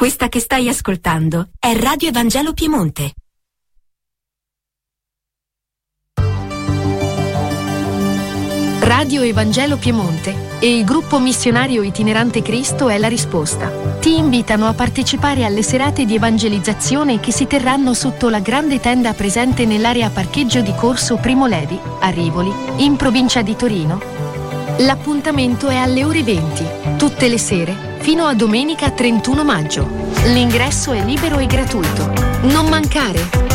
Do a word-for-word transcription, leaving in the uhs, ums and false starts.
Questa che stai ascoltando è Radio Evangelo Piemonte. Radio Evangelo Piemonte e il gruppo missionario itinerante Cristo è la risposta. Ti invitano a partecipare alle serate di evangelizzazione che si terranno sotto la grande tenda presente nell'area parcheggio di Corso Primo Levi, a Rivoli, in provincia di Torino. L'appuntamento è alle ore venti, tutte le sere, fino a domenica trentuno maggio. L'ingresso è libero e gratuito. Non mancare!